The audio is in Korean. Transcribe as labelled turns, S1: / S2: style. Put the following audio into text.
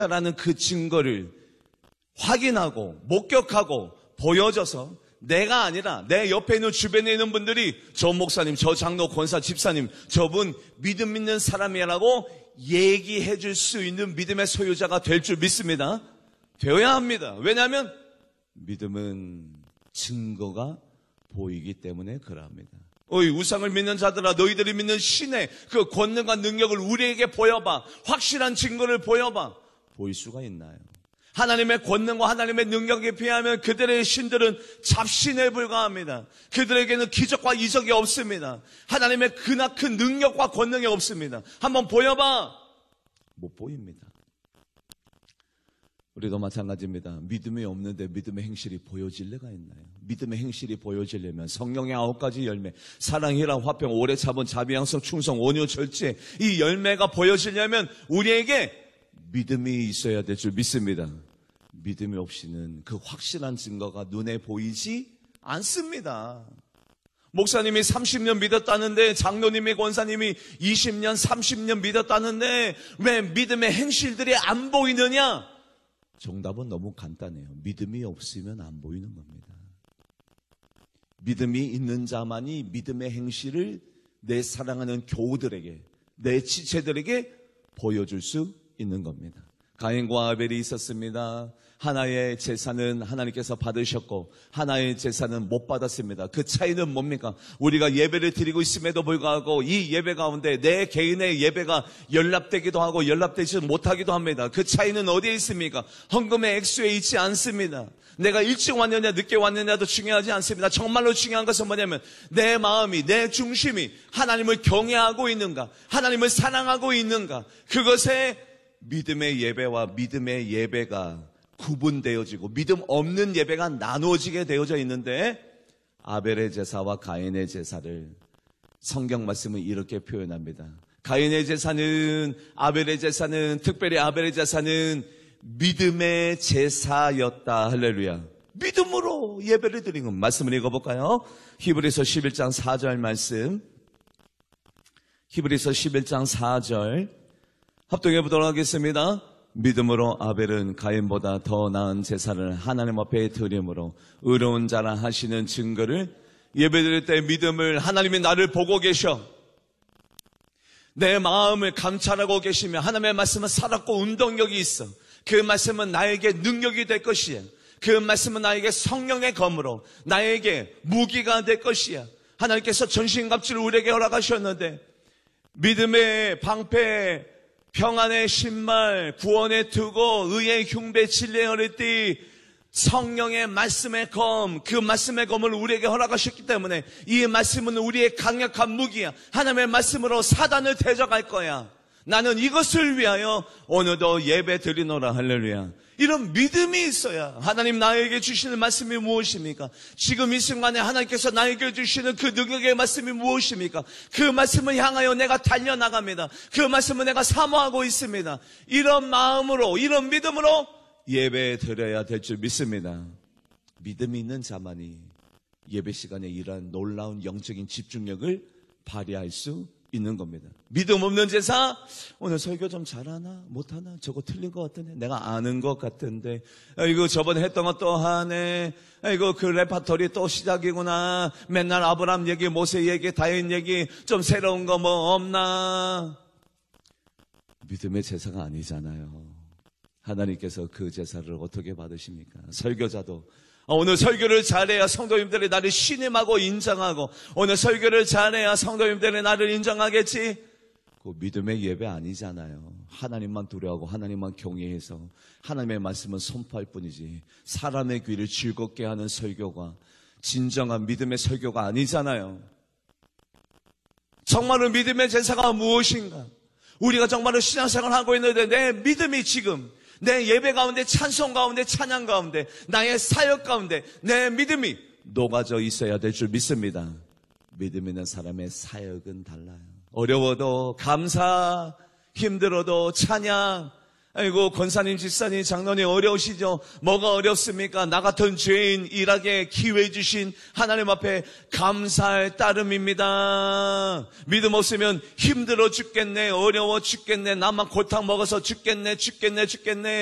S1: 라는 그 증거를 확인하고 목격하고 보여줘서 내가 아니라 내 옆에 있는 주변에 있는 분들이 저 목사님, 저 장로, 권사, 집사님, 저분 믿음 있는 사람이라고 얘기해 줄 수 있는 믿음의 소유자가 될 줄 믿습니다. 되어야 합니다. 왜냐하면 믿음은 증거가 보이기 때문에 그러합니다. 어이 우상을 믿는 자들아, 너희들이 믿는 신의 그 권능과 능력을 우리에게 보여봐. 확실한 증거를 보여봐. 보일 수가 있나요? 하나님의 권능과 하나님의 능력에 비하면 그들의 신들은 잡신에 불과합니다. 그들에게는 기적과 이적이 없습니다. 하나님의 크나큰 능력과 권능이 없습니다. 한번 보여봐. 못 보입니다. 우리도 마찬가지입니다. 믿음이 없는데 믿음의 행실이 보여질 리가 있나요? 믿음의 행실이 보여지려면 성령의 9가지 열매, 사랑, 희락, 화평, 오래 참은, 자비, 양성, 충성, 온유, 절제, 이 열매가 보여지려면 우리에게 믿음이 있어야 될 줄 믿습니다. 믿음이 없이는 그 확실한 증거가 눈에 보이지 않습니다. 목사님이 30년 믿었다는데, 장로님이, 권사님이 20년, 30년 믿었다는데 왜 믿음의 행실들이 안 보이느냐? 정답은 너무 간단해요. 믿음이 없으면 안 보이는 겁니다. 믿음이 있는 자만이 믿음의 행실을 내 사랑하는 교우들에게, 내 지체들에게 보여줄 수 있는 겁니다. 가인과 아벨이 있었습니다. 하나의 제사는 하나님께서 받으셨고 하나의 제사는 못 받았습니다. 그 차이는 뭡니까? 우리가 예배를 드리고 있음에도 불구하고 이 예배 가운데 내 개인의 예배가 연락되기도 하고 연락되지 못하기도 합니다. 그 차이는 어디에 있습니까? 헌금의 액수에 있지 않습니다. 내가 일찍 왔느냐 늦게 왔느냐도 중요하지 않습니다. 정말로 중요한 것은 뭐냐면 내 마음이, 내 중심이 하나님을 경외하고 있는가, 하나님을 사랑하고 있는가, 그것에 믿음의 예배와 믿음의 예배가 구분되어지고 믿음 없는 예배가 나누어지게 되어져 있는데, 아벨의 제사와 가인의 제사를 성경 말씀은 이렇게 표현합니다. 가인의 제사는, 아벨의 제사는, 특별히 아벨의 제사는 믿음의 제사였다. 할렐루야. 믿음으로 예배를 드린 것. 말씀을 읽어볼까요? 히브리서 11장 4절 말씀. 히브리서 11장 4절 합독해 보도록 하겠습니다. 믿음으로 아벨은 가인보다 더 나은 제사를 하나님 앞에 드림으로 의로운 자라 하시는 증거를, 예배드릴 때 믿음을, 하나님이 나를 보고 계셔, 내 마음을 감찰하고 계시며 하나님의 말씀은 살았고 운동력이 있어. 그 말씀은 나에게 능력이 될 것이야. 그 말씀은 나에게 성령의 검으로 나에게 무기가 될 것이야. 하나님께서 전신갑주를 우리에게 허락하셨는데 믿음의 방패, 평안의 신발, 구원의 투고, 의의 흉배, 진리의 허리띠, 성령의 말씀의 검, 그 말씀의 검을 우리에게 허락하셨기 때문에 이 말씀은 우리의 강력한 무기야. 하나님의 말씀으로 사단을 대적할 거야. 나는 이것을 위하여 오늘도 예배 드리노라. 할렐루야. 이런 믿음이 있어야 하나님 나에게 주시는 말씀이 무엇입니까? 지금 이 순간에 하나님께서 나에게 주시는 그 능력의 말씀이 무엇입니까? 그 말씀을 향하여 내가 달려나갑니다. 그 말씀을 내가 사모하고 있습니다. 이런 마음으로, 이런 믿음으로 예배 드려야 될 줄 믿습니다. 믿음이 있는 자만이 예배 시간에 이러한 놀라운 영적인 집중력을 발휘할 수 있는 겁니다. 믿음 없는 제사, 오늘 설교 좀 잘하나 못하나, 저거 틀린 것 같은데, 내가 아는 것 같은데, 이거 저번에 했던 것 또 하네, 이거 그 레파토리 또 시작이구나, 맨날 아브라함 얘기, 모세 얘기, 다윗 얘기, 좀 새로운 거 뭐 없나. 믿음의 제사가 아니잖아요. 하나님께서 그 제사를 어떻게 받으십니까? 설교자도 오늘 설교를 잘해야 성도님들이 나를 신임하고 인정하고, 오늘 설교를 잘해야 성도님들이 나를 인정하겠지. 그 믿음의 예배 아니잖아요. 하나님만 두려워하고 하나님만 경외해서 하나님의 말씀은 선포할 뿐이지, 사람의 귀를 즐겁게 하는 설교가 진정한 믿음의 설교가 아니잖아요. 정말로 믿음의 제사가 무엇인가? 우리가 정말로 신앙생활을 하고 있는데 내 믿음이 지금 내 예배 가운데, 찬송 가운데, 찬양 가운데, 나의 사역 가운데 내 믿음이 녹아져 있어야 될 줄 믿습니다. 믿음 있는 사람의 사역은 달라요. 어려워도 감사, 힘들어도 찬양, 아이고, 권사님, 집사님, 장로님 어려우시죠? 뭐가 어렵습니까? 나 같은 죄인 일하게 기회 주신 하나님 앞에 감사할 따름입니다. 믿음 없으면 힘들어 죽겠네, 어려워 죽겠네, 나만 골탕 먹어서 죽겠네.